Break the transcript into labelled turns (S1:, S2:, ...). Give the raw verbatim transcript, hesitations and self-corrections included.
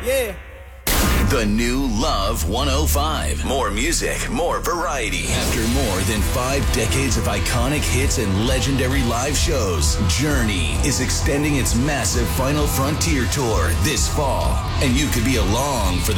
S1: Yeah.
S2: The new Love one oh five. More music, more variety. After more than five decades of iconic hits and legendary live shows, Journey is extending its massive Final Frontier tour this fall. And you could be along for the